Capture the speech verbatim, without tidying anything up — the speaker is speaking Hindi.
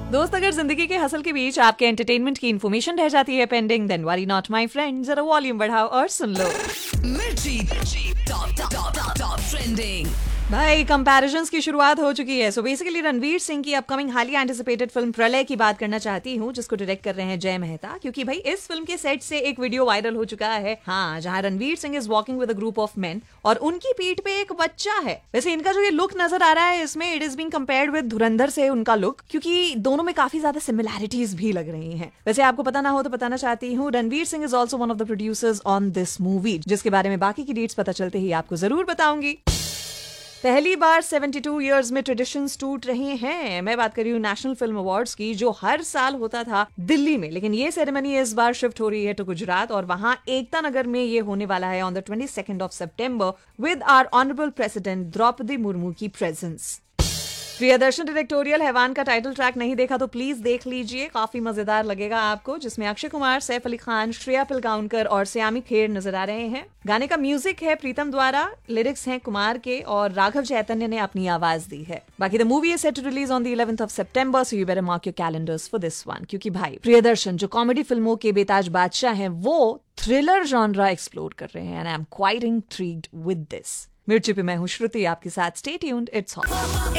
दोस्त, अगर जिंदगी के हसल के बीच आपके एंटरटेनमेंट की इन्फॉर्मेशन रह जाती है pending, then worry not my friend, जरा वॉल्यूम बढ़ाओ और सुन लो। मिर्ची top top top top trending. भाई कंपैरिजंस की शुरुआत हो चुकी है। सो बेसिकली रणवीर सिंह की अपकमिंग हाईली एंटिसिपेटेड फिल्म प्रलय की बात करना चाहती हूँ, जिसको डायरेक्ट कर रहे हैं जय मेहता। क्योंकि भाई इस फिल्म के सेट से एक वीडियो वायरल हो चुका है, हाँ, जहाँ Ranveer Singh is walking with a group of main और उनकी पीठ पे एक बच्चा है। वैसे इनका जो ये लुक नजर आ रहा है इसमें, it is being compared with धुरंधर से उनका लुक, क्योंकि दोनों में काफी ज्यादा सिमिलैरिटीज भी लग रही हैं। वैसे आपको पता ना हो तो बताना चाहती हूँ, Ranveer Singh is also one of the producers on this movie, जिसके बारे में बाकी की डेट्स पता चलते ही आपको जरूर बताऊंगी। पहली बार बहत्तर इयर्स में ट्रेडिशंस टूट रहे हैं। मैं बात कर रही हूँ नेशनल फिल्म अवार्ड्स की, जो हर साल होता था दिल्ली में, लेकिन ये सेरेमनी इस बार शिफ्ट हो रही है टू गुजरात और वहां एकता नगर में ये होने वाला है on the twenty second of September with our honourable president Draupadi Murmu की प्रेजेंस। प्रियदर्शन डायरेक्टोरियल हैवान का टाइटल ट्रैक नहीं देखा तो प्लीज देख लीजिए, काफी मजेदार लगेगा आपको, जिसमें अक्षय कुमार, सैफ अली खान, श्रेया पिलगाउनकर और श्यामी खेर नजर आ रहे हैं। गाने का म्यूजिक है प्रीतम द्वारा, लिरिक्स हैं कुमार के और राघव चैतन्य ने अपनी आवाज दी है। बाकी the movie is set to release on the eleventh of September, so you better mark your calendars for this one. क्योंकि भाई प्रियदर्शन जो कॉमेडी फिल्मों के बेताज बादशाह हैं, वो थ्रिलर जॉनरा एक्सप्लोर कर रहे हैं and I am quite intrigued with this. मिर्ची पे मैं हूँ श्रुति आपके साथ, स्टे ट्यून्ड, इट्स हॉट।